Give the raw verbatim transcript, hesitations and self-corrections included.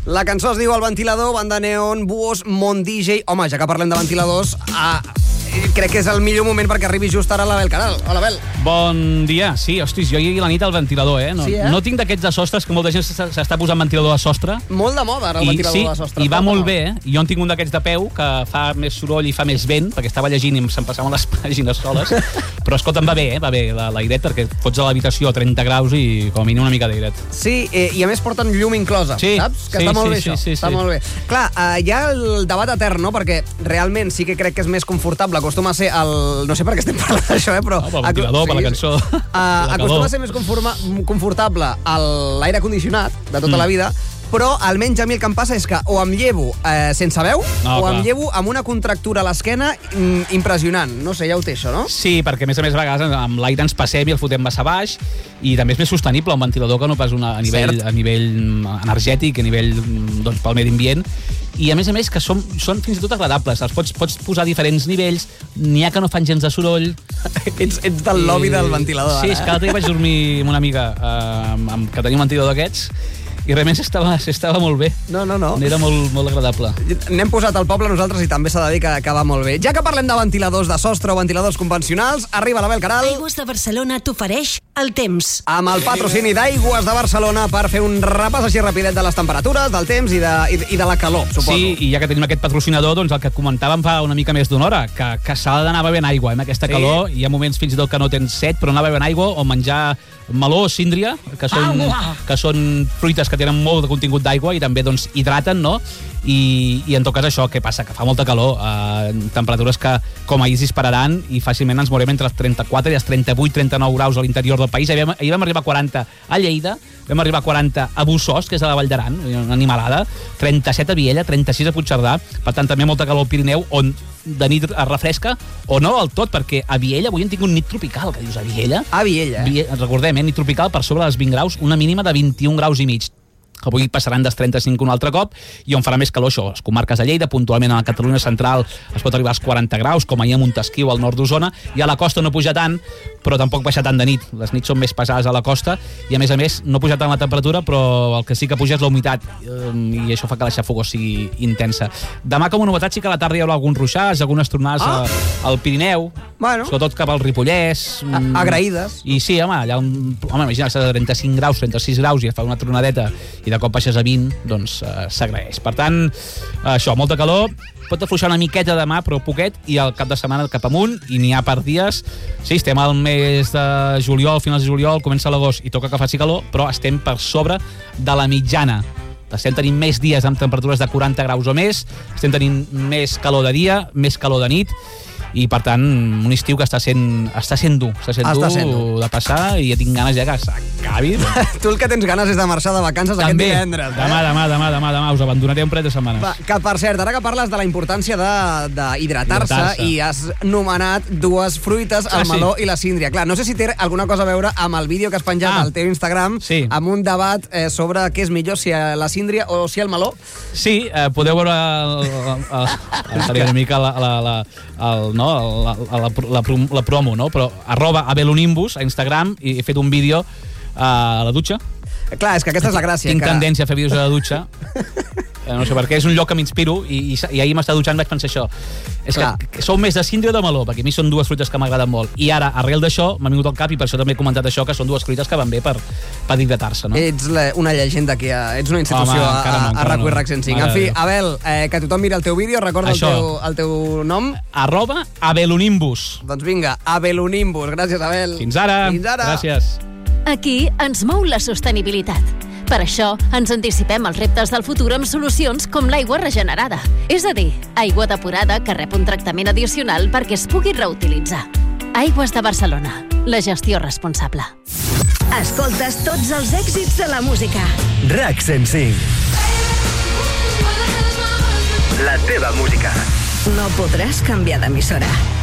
La cançó es diu El ventilador, banda Neon, Búhos, Mont D J. Home, ja que parlem de ventiladors, ah, crec que és el millor moment perquè arribi just ara l'Abel Caral. Hola, Abel. Bon dia. Sí, hostis, jo ahir a la nit al ventilador, eh? No, sí, eh? no tinc d'aquests de sostres, que molta gent s'està posant ventilador de sostre. Molt de moda, ara, el I, ventilador sí, de sostre. I va molt bé, eh? Jo en tinc un d'aquests de peu, que fa més soroll i fa més vent, perquè estava llegint i se'm passaven les pàgines soles. Però, escolta'm, va bé, eh? Va bé l'airet, perquè fots a l'habitació a trenta graus i com a mínim una mica d'airet. Sí, eh, i a més porten llum inclosa, sí, saps? Que sí, està molt sí, bé, sí, això. Sí, sí, està sí. molt bé. Clar, eh, hi ha el debat etern, no? Perquè realment sí que crec que és més confortable, acostuma a ser el... No sé per què estem parlant d'això, eh? Però... No, pel ventilador, per la cançó. Uh, acostuma a ser més conforma, confortable l'aire condicionat de tota mm. la vida, però almenys a mi el que em passa és que o em llevo eh, sense veu no, o clar. em llevo amb una contractura a l'esquena mm, impressionant. No sé, ja ho té això, no? Sí, perquè a més a més a vegades amb l'aire ens passem i el fotem massa baix i també és més sostenible un ventilador que no pas una, a, nivell, a nivell energètic, a nivell doncs, pel medi ambient. I a més a més que són, són fins i tot agradables. Els pots, pots posar a diferents nivells, n'hi ha que no fan gens de soroll. ets, ets del lobby del ventilador, sí, ara, eh? és que l'altre dia vaig dormir amb una amiga eh, amb, que tenia un ventilador d'aquests i realment s'estava, s'estava molt bé. No, no, no. Era molt, molt agradable. N'hem posat al poble nosaltres i també s'ha de dir que, que va molt bé. Ja que parlem de ventiladors de sostre o ventiladors convencionals, arriba l'Abel Caral. Aigües de Barcelona t'ofereix el temps. Amb el patrocini d'Aigües de Barcelona per fer un repàs així rapidet de les temperatures, del temps i de, i, i de la calor, suposo. Sí, i ja que tenim aquest patrocinador, doncs el que comentàvem fa una mica més d'una hora, que, que s'ha d'anar bevent aigua, eh, amb aquesta sí. calor. Hi ha moments fins i tot que no tens set, però anar bevent aigua o menjar meló o síndria, que són, que són fruites que tenen molt de contingut d'aigua i també doncs, hidraten, no? I, i en tot cas això, què passa? Que fa molta calor, eh, temperatures que com ahir es dispararan i fàcilment ens mourem entre els trenta-quatre i els trenta-vuit trenta-nou graus a l'interior del país. Ahir vam, ahir vam arribar a quaranta a Lleida, vam arribar a quaranta a Bussos, que és a la Vall d'Aran, una animalada, trenta-set a Viella, trenta-sis a Puigcerdà, per tant també molta calor al Pirineu, on de nit es refresca, o no al tot, perquè a Viella avui hem tingut nit tropical, que dius, a Viella? A Viella, eh? Viella, recordem, eh? Nit tropical per sobre dels vint graus, una mínima de vint-i-un graus i mig. Avui passaran dels trenta-cinc un altre cop i on farà més calor això, les comarques de Lleida, puntualment a la Catalunya central es pot arribar als quaranta graus, com ahir a Montesquiu, al nord d'Osona, i a la costa no puja tant, però tampoc baixa tant de nit. Les nits són més pesades a la costa i a més a més no puja tant la temperatura, però el que sí que puja és la humitat i això fa que la xafogor sigui intensa. Demà com a novetat sí que a la tarda hi haurà alguns ruixats, algunes tronades ah. a, al Pirineu, bueno. sobretot cap al Ripollès. A, agraïdes. I sí, home, allà on, home, imagina, estàs a trenta-cinc graus, trenta-sis graus i et fa una tronadeta i de cop baixes a vint, doncs eh, s'agraeix. Per tant, això, molta calor, pot afluixar una miqueta demà, però poquet, i al cap de setmana cap amunt, i n'hi ha per dies. Sí, estem al mes de juliol, finals de juliol, comença l'agost, i toca que faci calor, però estem per sobre de la mitjana. Estem tenint més dies amb temperatures de quaranta graus o més, estem tenint més calor de dia, més calor de nit, i per tant un estiu que està sent, està sent dur està sent està dur sent dur de passar i ja tinc ganes ja que s'acabi. Tu el que tens ganes és de marxar de vacances també, aquest divendres, eh? demà, demà, demà, demà, demà us abandonaré un parell de setmanes. Va, que per cert, ara que parles de la importància d'hidratar-se i has nomenat dues fruites, el ah, meló sí. i la síndria. Clar, no sé si té alguna cosa a veure amb el vídeo que has penjat ah, al teu Instagram, sí. amb un debat eh, sobre què és millor, si la síndria o si el meló. Sí, eh, podeu veure el, el, el, el, una mica la, la, la, el, no, la, la, la, la, la promo, no? Però arroba abelonimbus a Instagram i he fet un vídeo a la dutxa. Clar, és que aquesta és la gràcia. Tinc que... tendència a fer vídeos a la dutxa. No sé per què, és un lloc que m'inspiro i, i, i ahir m'està dutxant vaig pensar això. És Clar. que sou més de síndria o de meló, perquè a mi són dues fruites que m'agraden molt. I ara, arrel d'això, m'ha vingut al cap i per això també he comentat això, que són dues fruites que van bé per, per hidratar-se, no? Ets la, una llegenda aquí, ets una institució Home, a, no, a RAC u i RAC cent cinc. En fi, Abel, eh, que tothom mira el teu vídeo, recorda el teu, el teu nom. Arroba abelonimbus. Doncs vinga, abelonimbus. Gràcies, Abel. Fins ara. Fins ara. Gràcies. Aquí ens mou la sostenibilitat. Per això ens anticipem als reptes del futur amb solucions com l'aigua regenerada. És a dir, aigua depurada que rep un tractament addicional perquè es pugui reutilitzar. Aigües de Barcelona. La gestió responsable. Escoltes tots els èxits de la música. RAC cent cinc. La teva música. No podràs canviar d'emissora.